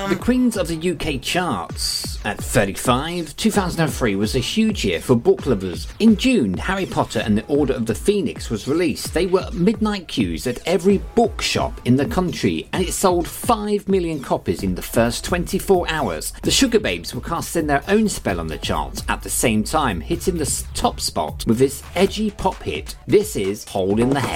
The Queens of the UK charts. At 35, 2003 was a huge year for book lovers. In June, Harry Potter and the Order of the Phoenix was released. They were midnight queues at every bookshop in the country, and it sold 5 million copies in the first 24 hours. The Sugar Babes were casting their own spell on the charts at the same time, hitting the top spot with this edgy pop hit. This is Hole in the Head.